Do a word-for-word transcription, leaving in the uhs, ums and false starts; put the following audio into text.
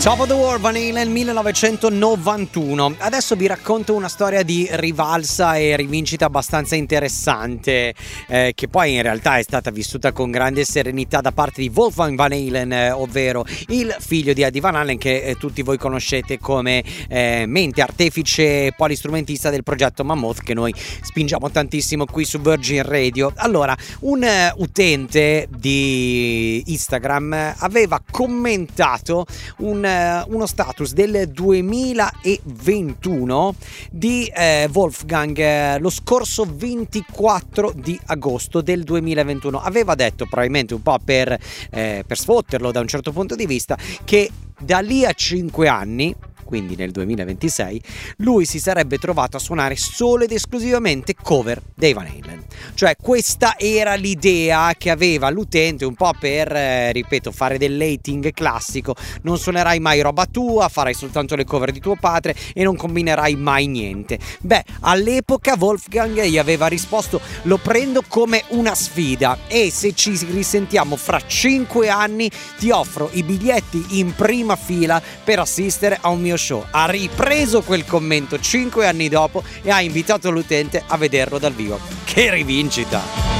Top of the World, Van Halen, millenovecentonovantuno. Adesso vi racconto una storia di rivalsa e rivincita abbastanza interessante, eh, che poi in realtà è stata vissuta con grande serenità da parte di Wolfgang Van Halen, eh, ovvero il figlio di Eddie Van Halen, che eh, tutti voi conoscete come eh, mente, artefice e polistrumentista del progetto Mammoth, che noi spingiamo tantissimo qui su Virgin Radio. Allora, un uh, utente di Instagram aveva commentato un uno status del duemilaventuno di eh, Wolfgang eh, lo scorso ventiquattro di agosto del duemilaventuno. Aveva detto, probabilmente un po' per, eh, per sfotterlo da un certo punto di vista, che da lì a cinque anni, quindi nel duemilaventisei, lui si sarebbe trovato a suonare solo ed esclusivamente cover dei Van Halen. Cioè questa era l'idea che aveva l'utente, un po' per, eh, ripeto, fare del hating classico: non suonerai mai roba tua, farai soltanto le cover di tuo padre e non combinerai mai niente. Beh, all'epoca Wolfgang gli aveva risposto: lo prendo come una sfida e se ci risentiamo fra cinque anni ti offro i biglietti in prima fila per assistere a un mio show. Ha ripreso quel commento cinque anni dopo e ha invitato l'utente a vederlo dal vivo. Che rivincita!